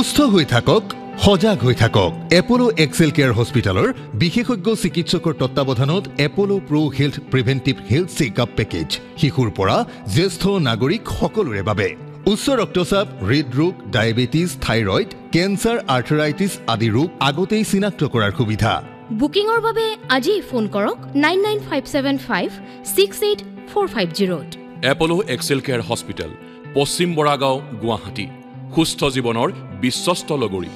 সুস্থ হৈ থাকক সজাগ হৈ থাকক এপোলো এক্সেল কেয়াৰ হস্পিটালৰ বিশেষজ্ঞ চিকিৎসকৰ তত্ত্বাৱধানত Apollo pro health প্ৰিভেন্টিভ health checkup package শিশুৰ পৰা জ্যেষ্ঠ নাগৰিক সকলোৰে বাবে উচ্চ ৰক্তচাপ হৃদৰোগ ডায়াবেটিস থাইৰয়েড কেন্সাৰ আৰ্থৰাইটিস আদি ৰোগ আগতেই চিনাক্ত কৰাৰ সুবিধা বুকিংৰ বাবে আজি ফোন কৰক 9957568450 এপোলো এক্সেল কেয়াৰ হস্পিটাল পশ্চিম বৰাগাঁও গুৱাহাটী সুস্থ জীৱনৰ বিশ্বস্ত লগৰী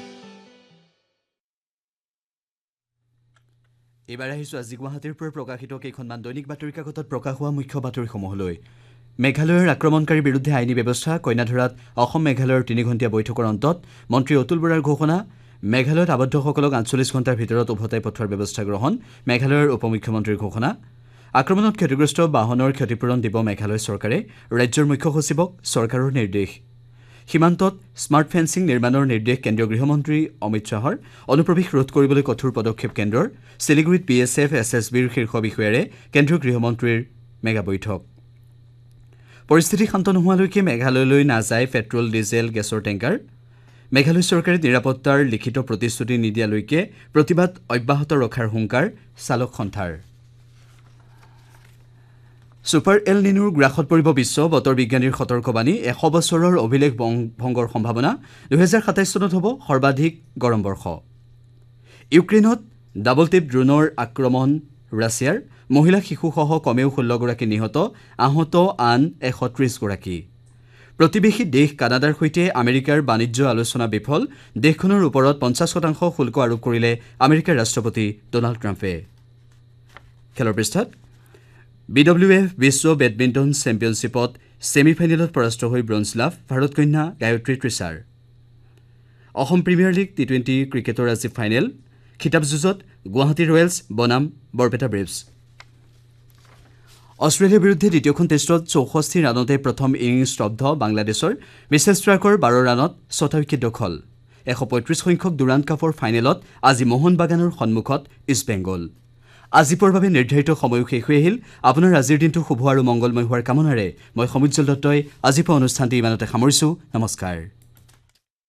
এবাৰ আহিছো আজি গুৱাহাটীৰ পৰা প্ৰকাশিত কেইখনমান দৈনিক বাতৰি কাকতত প্ৰকাশ হোৱা মুখ্য বাতৰিসমূহলৈ মেঘালয়ৰ আক্ৰমণকাৰীৰ বিৰুদ্ধে আইনী ব্যৱস্থা কন্যাধৰাত অসম মেঘালয়ৰ 3 ঘণ্টীয়া বৈঠকৰ অন্তত মন্ত্ৰী অতুল বৰাৰ ঘোষণা মেঘালয়ত আবদ্ধসকলক 48 ঘণ্টাৰ ভিতৰত উভতাই পঠোৱাৰ ব্যৱস্থা গ্ৰহণ মেঘালয়ৰ উপমুখ্যমন্ত্ৰীৰ ঘোষণা আক্ৰমণত ক্ষতিগ্ৰস্ত বাহনৰ ক্ষতিপূৰণ দিব মেঘালয় চৰকাৰে ৰাজ্যৰ মুখ্য সচিবক চৰকাৰৰ নিৰ্দেশ সীমান্তত স্মাৰ্ট ফেন্সিং নিৰ্মাণৰ নিৰ্দেশ কেন্দ্ৰীয় গৃহমন্ত্ৰী অমিত শ্বাহৰ অনুপ্ৰৱেশ ৰোধ কৰিবলৈ কঠোৰ পদক্ষেপ কেন্দ্ৰৰ শিলিগুৰিত বিএছএফ এছএছবিৰ শীৰ্ষ বিষয়াৰে কেন্দ্ৰীয় গৃহমন্ত্ৰীৰ মেগা বৈঠক পৰিস্থিতি শান্ত নোহোৱালৈকে মেঘালয়লৈ নাযায় পেট্ৰল ডিজেল গেছৰ টেংকাৰ মেঘালয় চৰকাৰে নিৰাপত্তাৰ লিখিত প্ৰতিশ্ৰুতি নিদিয়ালৈকে প্ৰতিবাদ অব্যাহত ৰখাৰ হুংকাৰ চালক সন্থাৰ সুপাৰ এল নিনোৰ গ্ৰাসত পৰিব বিশ্ব বতৰ বিজ্ঞানীৰ সতৰ্কবাণী 100 বছৰৰ অভিলেখ ভংগৰ সম্ভাৱনা 2027 চনত হ'ব সৰ্বাধিক গৰম বৰ্ষ ইউক্ৰেইনত ডাবল টিপ ড্ৰোনৰ আক্ৰমণ ৰাছিয়াৰ মহিলা শিশুসহ কমেও 16 গৰাকী নিহত আহত আন 130 গৰাকী প্ৰতিবেশী দেশ কানাডাৰ সৈতে আমেৰিকাৰ বাণিজ্য আলোচনা বিফল দেশখনৰ ওপৰত 50% শুল্ক আৰোপ কৰিলে আমেৰিকাৰ ৰাষ্ট্ৰপতি ডোনাল্ড ট্ৰাম্পে খেলৰ পৃষ্ঠাত BWF বিশ্ব বেডমিণ্টন চেম্পিয়নশ্বিপত ছেমিফাইনেলত পৰাস্ত হৈ ব্ৰঞ্জ লাভ ভাৰত কন্যা Gayatri ত্ৰিচাৰ Assam premier league T20 ক্ৰিকেটৰ আজি ফাইনেল খিতাপ যুঁজত গুৱাহাটী ৰয়েলছ বনাম বৰপেটা ব্ৰেভছ অষ্ট্ৰেলিয়াৰ বিৰুদ্ধে দ্বিতীয়খন টেষ্টত 64 ৰানতে প্ৰথম ইনিংছ স্তব্ধ বাংলাদেশৰ মিচেল ষ্ট্ৰাকৰ 12 ৰানত 6টা উইকেট দখল 135 সংখ্যক দুৰাণ কাপৰ ফাইনেলত আজি মোহন বাগানৰ সন্মুখত ইষ্ট বেংগল আজিৰ বাবে নিৰ্ধাৰিত সময় শেষ হৈ আহিল আপোনাৰ আজিৰ দিনটো শুভ আৰু মংগলময় হোৱাৰ কামনাৰে মই সমুজ্জ্বল দত্তই আজিৰ অনুষ্ঠানটি ইমানতে সামৰিছো নমস্কাৰ